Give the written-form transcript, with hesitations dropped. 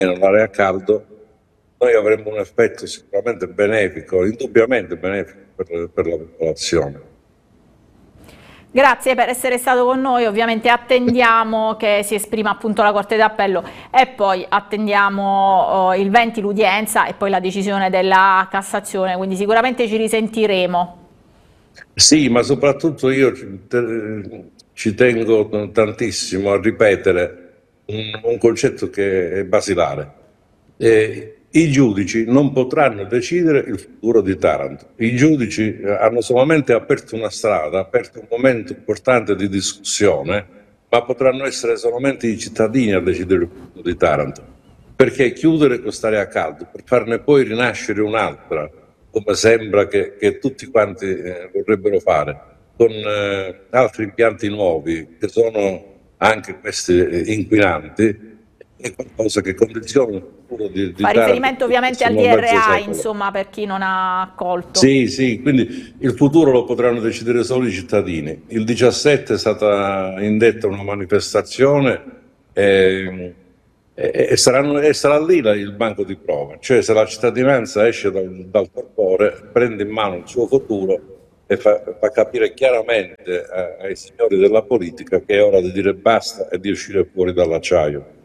nell'area a caldo, noi avremmo un effetto sicuramente benefico, indubbiamente benefico per la popolazione. Grazie per essere stato con noi, ovviamente attendiamo che si esprima appunto la Corte d'Appello e poi attendiamo il 20 l'udienza e poi la decisione della Cassazione, quindi sicuramente ci risentiremo. Sì, ma soprattutto io ci tengo tantissimo a ripetere un concetto che è basilare. I giudici non potranno decidere il futuro di Taranto. I giudici hanno solamente aperto una strada, aperto un momento importante di discussione, ma potranno essere solamente i cittadini a decidere il futuro di Taranto. Perché chiudere quest'area a caldo per farne poi rinascere un'altra, come sembra che tutti quanti vorrebbero fare, con altri impianti nuovi che sono anche questi inquinanti, è qualcosa che condiziona il futuro di Fa Taranto riferimento per il ovviamente al prossimo mezzo DRA, secolo. insomma, per chi non ha colto. Sì, sì, quindi il futuro lo potranno decidere solo i cittadini. Il 17 è stata indetta una manifestazione e sarà lì il banco di prova, cioè se la cittadinanza esce dal torpore, prende in mano il suo futuro e fa capire chiaramente ai signori della politica che è ora di dire basta e di uscire fuori dall'acciaio.